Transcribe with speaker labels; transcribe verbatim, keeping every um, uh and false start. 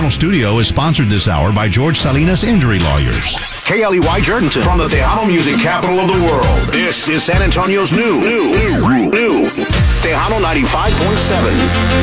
Speaker 1: Tejano Studio is sponsored this hour by George Salinas Injury Lawyers.
Speaker 2: K L E Y Jerdenton from the Tejano music capital of the world. This is San Antonio's new, new, new, new Tejano ninety-five point seven.